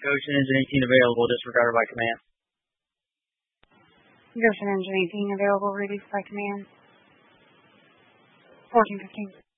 Goshen engine 18 available, disregarded by command. Goshen engine 18 available, reduced by command. 1415.